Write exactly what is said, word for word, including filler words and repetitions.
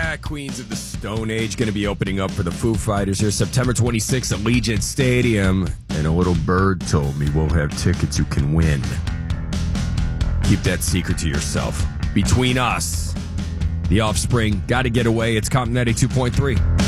back. Queens of the Stone Age going to be opening up for the Foo Fighters here September twenty-sixth at Allegiant Stadium. And a little bird told me we'll have tickets you can win. Keep that secret to yourself. Between us, The Offspring, Gotta Get Away. It's Compton ninety-two point three.